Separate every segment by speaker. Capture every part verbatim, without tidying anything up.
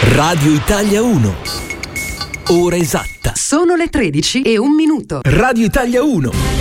Speaker 1: Radio Italia uno. Ora esatta.
Speaker 2: Sono le tredici e un minuto.
Speaker 1: Radio Italia uno.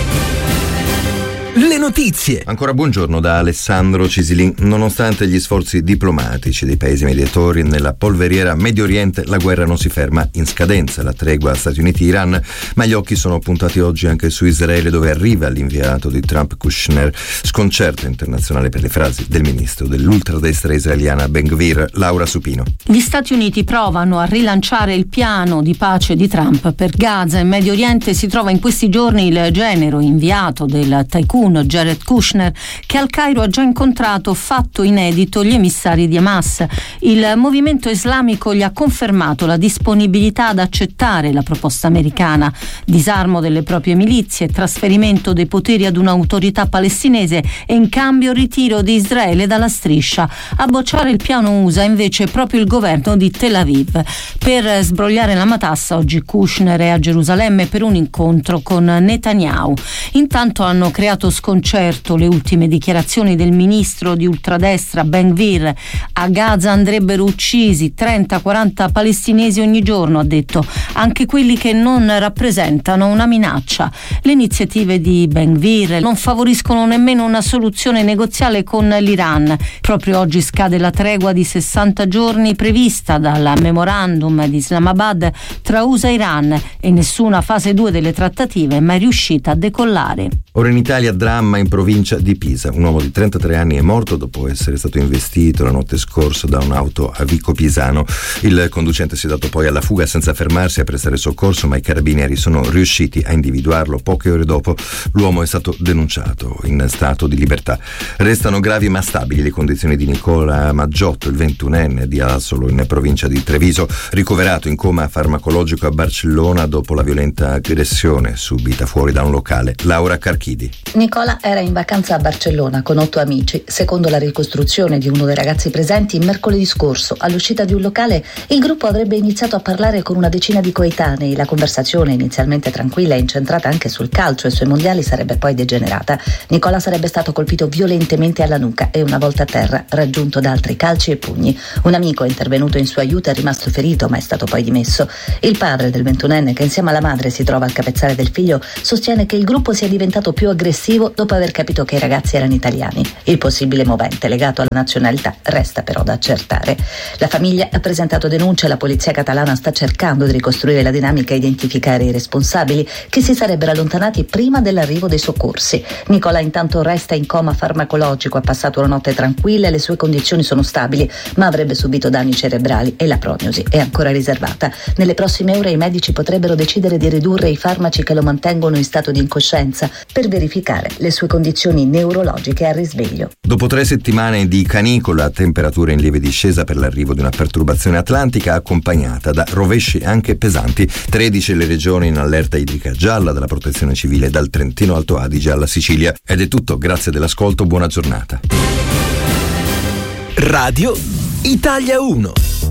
Speaker 1: Le notizie.
Speaker 3: Ancora buongiorno da Alessandro Cisilin. Nonostante gli sforzi diplomatici dei paesi mediatori nella polveriera Medio Oriente, la guerra non si ferma. In scadenza la tregua Stati Uniti-Iran, ma gli occhi sono puntati oggi anche su Israele, dove arriva l'inviato di Trump Kushner. Sconcerto internazionale per le frasi del ministro dell'ultradestra israeliana Ben Gvir. Laura Supino.
Speaker 4: Gli Stati Uniti provano a rilanciare il piano di pace di Trump per Gaza. In Medio Oriente si trova in questi giorni il genero inviato del tycoon Jared Kushner, che al Cairo ha già incontrato, fatto inedito, gli emissari di Hamas. Il movimento islamico gli ha confermato la disponibilità ad accettare la proposta americana: disarmo delle proprie milizie, trasferimento dei poteri ad un'autorità palestinese e in cambio ritiro di Israele dalla striscia. A bocciare il piano U S A invece proprio il governo di Tel Aviv. Per sbrogliare la matassa oggi Kushner è a Gerusalemme per un incontro con Netanyahu. Intanto hanno creato sconcerto le ultime dichiarazioni del ministro di ultradestra Ben Gvir. A Gaza andrebbero uccisi trenta quaranta palestinesi ogni giorno, ha detto, anche quelli che non rappresentano una minaccia. Le iniziative di Ben Gvir non favoriscono nemmeno una soluzione negoziale con l'Iran. Proprio oggi scade la tregua di sessanta giorni prevista dal memorandum di Islamabad tra U S A e Iran, e nessuna fase due delle trattative è mai riuscita a decollare.
Speaker 3: Ora in Italia, dramma in provincia di Pisa. Un uomo di trentatré anni è morto dopo essere stato investito la notte scorsa da un'auto a Vico Pisano. Il conducente si è dato poi alla fuga senza fermarsi a prestare soccorso, ma i carabinieri sono riusciti a individuarlo. Poche ore dopo l'uomo è stato denunciato in stato di libertà. Restano gravi ma stabili le condizioni di Nicola Maggiotto, il ventunenne di Asolo in provincia di Treviso, ricoverato in coma farmacologico a Barcellona dopo la violenta aggressione subita fuori da un locale. Laura Carchini.
Speaker 5: Nicola era in vacanza a Barcellona con otto amici. Secondo la ricostruzione di uno dei ragazzi presenti, mercoledì scorso, all'uscita di un locale, il gruppo avrebbe iniziato a parlare con una decina di coetanei. La conversazione, inizialmente tranquilla e incentrata anche sul calcio e sui mondiali, sarebbe poi degenerata. Nicola sarebbe stato colpito violentemente alla nuca e, una volta a terra, raggiunto da altri calci e pugni. Un amico è intervenuto in suo aiuto e è rimasto ferito, ma è stato poi dimesso. Il padre del ventunenne, che insieme alla madre si trova al capezzale del figlio, sostiene che il gruppo sia diventato più aggressivo dopo aver capito che i ragazzi erano italiani. Il possibile movente legato alla nazionalità resta però da accertare. La famiglia ha presentato denuncia e la polizia catalana sta cercando di ricostruire la dinamica e identificare i responsabili, che si sarebbero allontanati prima dell'arrivo dei soccorsi. Nicola intanto resta in coma farmacologico, ha passato una notte tranquilla e le sue condizioni sono stabili, ma avrebbe subito danni cerebrali e la prognosi è ancora riservata. Nelle prossime ore i medici potrebbero decidere di ridurre i farmaci che lo mantengono in stato di incoscienza per verificare le sue condizioni neurologiche al risveglio.
Speaker 3: Dopo tre settimane di canicola, temperatura in lieve discesa per l'arrivo di una perturbazione atlantica accompagnata da rovesci anche pesanti. tredici le regioni in allerta idrica gialla dalla Protezione Civile, dal Trentino Alto Adige alla Sicilia. Ed è tutto, grazie dell'ascolto, buona giornata.
Speaker 1: Radio Italia uno.